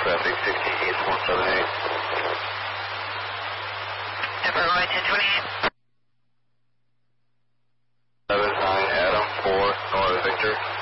traffic 68178. Denver Roy 1028. 79 Adam 4 North Victor.